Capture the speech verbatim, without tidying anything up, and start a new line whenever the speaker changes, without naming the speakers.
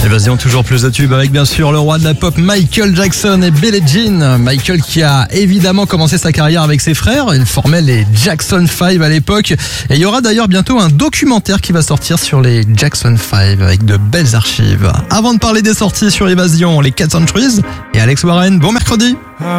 Évasion, toujours plus de tubes avec bien sûr le roi de la pop Michael Jackson et Billie Jean. Michael qui a évidemment commencé sa carrière avec ses frères, il formait les Jackson five à l'époque. Et il y aura d'ailleurs bientôt un documentaire qui va sortir sur les Jackson five avec de belles archives. Avant de parler des sorties sur Évasion, les quatre Centuries et Alex Warren, bon mercredi.